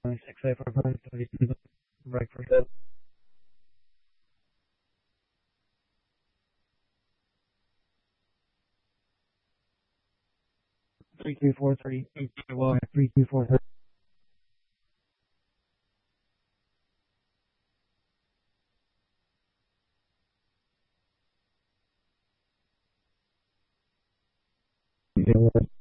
break for you. 32430. Well, 32430. Deal with it.